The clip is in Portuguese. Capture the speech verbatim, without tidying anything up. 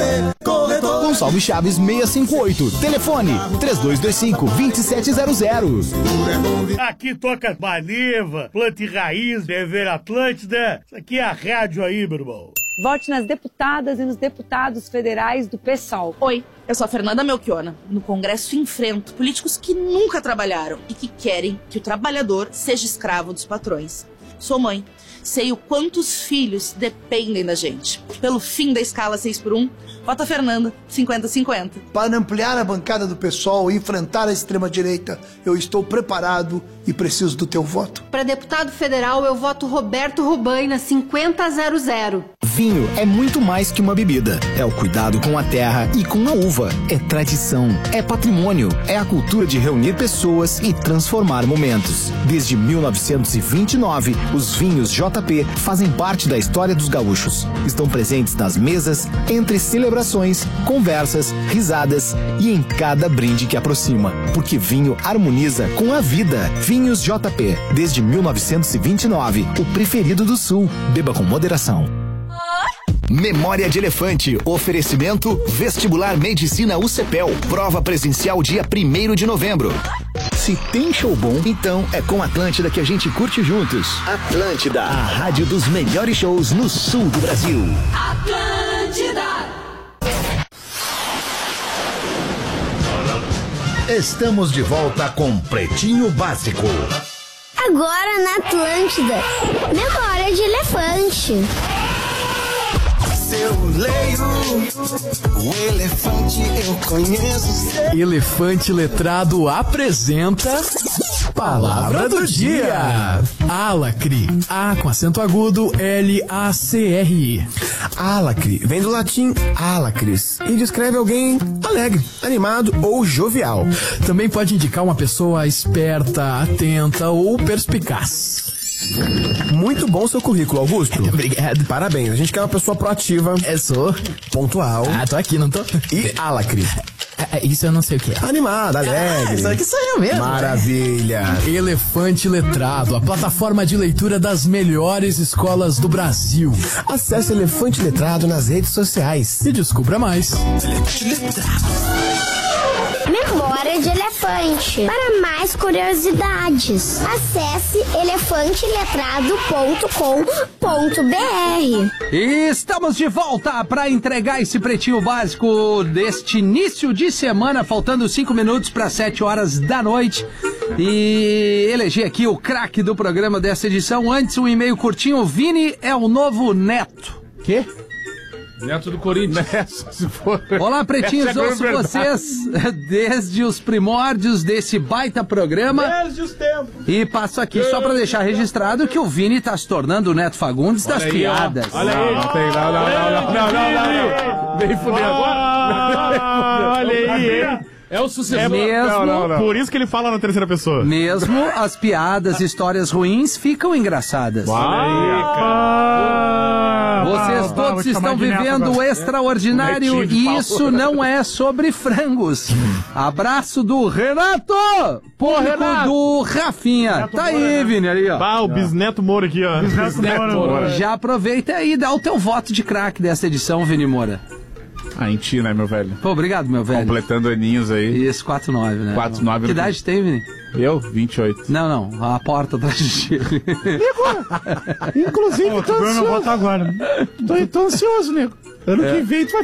Gonçalves Chaves seiscentos e cinquenta e oito. Telefone três dois dois cinco, dois sete zero zero. Aqui toca Baliva, Planta e Raiz, Dever Atlântida. Isso aqui é a rádio aí, meu irmão. Vote nas deputadas e nos deputados federais do PSOL. Oi, eu sou a Fernanda Melchiona. No Congresso enfrento políticos que nunca trabalharam e que querem que o trabalhador seja escravo dos patrões. Sou mãe. Sei o quantos filhos dependem da gente. Pelo fim da escala seis por um, vota Fernanda, cinquenta a cinquenta. Para ampliar a bancada do PSOL e enfrentar a extrema-direita, eu estou preparado e preciso do teu voto. Para deputado federal, eu voto Roberto Rubaina, cinquenta a zero zero. Vinho é muito mais que uma bebida. É o cuidado com a terra e com a uva. É tradição, é patrimônio, é a cultura de reunir pessoas e transformar momentos. Desde mil novecentos e vinte e nove, os vinhos J P fazem parte da história dos gaúchos. Estão presentes nas mesas, entre celebrações, conversas, risadas e em cada brinde que aproxima. Porque vinho harmoniza com a vida. Vinhos J P, desde mil novecentos e vinte e nove, o preferido do Sul. Beba com moderação. Memória de Elefante. Oferecimento Vestibular Medicina U C P E L. Prova presencial dia primeiro de novembro. Se tem show bom, então é com Atlântida que a gente curte juntos. Atlântida, a rádio dos melhores shows no sul do Brasil. Atlântida. Estamos de volta com Pretinho Básico. Agora na Atlântida, Memória de Elefante. Eu leio o elefante, eu conheço. Elefante Letrado apresenta Palavra do Dia. Alacre. A com acento agudo, L A C R I. Alacre vem do latim alacres e descreve alguém alegre, animado ou jovial. Também pode indicar uma pessoa esperta, atenta ou perspicaz. Muito bom seu currículo, Augusto. Obrigado. Parabéns, a gente quer uma pessoa proativa. Eu sou. Pontual. Ah, tô aqui, não tô? E alacre. Isso eu não sei o que é. Animada, alegre. Ah, isso aqui sou eu mesmo. Maravilha. Elefante Letrado, a plataforma de leitura das melhores escolas do Brasil. Acesse Elefante Letrado nas redes sociais e descubra mais. Elefante Letrado. Memória de Elefante. Para mais curiosidades, acesse elefante letrado ponto com ponto b r. E estamos de volta para entregar esse pretinho básico deste início de semana, faltando cinco minutos para sete horas da noite. E eleger aqui o craque do programa dessa edição. Antes, um e-mail curtinho. Vini é o novo Neto. Quê? Neto do Corinthians. Se for... Olá, pretinhos, é ouço vocês desde os primórdios desse baita programa. Desde os tempos. E passo aqui só pra deixar registrado que o Vini tá se tornando o Neto Fagundes das aí, piadas. Ó. Olha aí. Não, não, não, não, não, não, não, não. Vem fuder agora. Olha aí, hein? É o sucessor. É mesmo, não, não, não. Por isso que ele fala na terceira pessoa. Mesmo as piadas e histórias ruins ficam engraçadas. Olha aí, cara. Vocês todos estão vivendo o extraordinário e isso não é sobre frangos. Abraço do Renato! Público Renato. do Rafinha. Renato tá Moura, aí, né? Vini, ali, ó. Bah, o Bisneto Moura aqui, ó. Bisneto, Bisneto Moura. Moura. Já aproveita aí e dá o teu voto de craque dessa edição, Vini Moura. Ah, em ti, né, meu velho? Pô, obrigado, meu velho. Completando aninhos aí. Isso, quatro nove, né? quatro nove. Que idade tem, Vini? Eu? vinte e oito. Não, não, a porta atrás de ti. Inclusive, tô ansioso. Agora. Tô, tô ansioso, nego. Ano é. que vem tu vai